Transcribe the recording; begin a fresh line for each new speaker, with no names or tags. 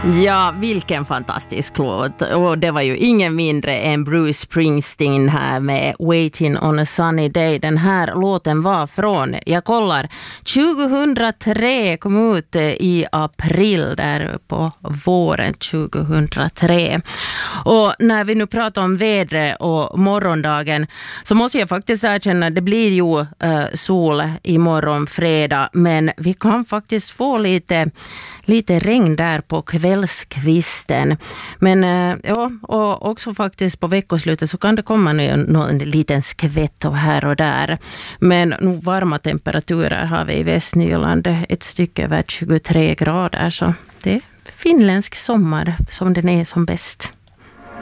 Ja, vilken fantastisk låt. Och det var ju ingen mindre än Bruce Springsteen här med Waiting on a Sunny Day. Den här låten var från, jag kollar, 2003, kom ut i april där på våren 2003. Och när vi nu pratar om vädret och morgondagen så måste jag faktiskt erkänna att det blir ju sol imorgon fredag, men vi kan faktiskt få lite regn där på kvällskvisten. Men ja, och också faktiskt på veckoslutet så kan det komma någon liten skvätt och här och där. Men nog varma temperaturer har vi i Västnyland, ett stycke över 23 grader, så det är finländsk sommar som den är som bäst.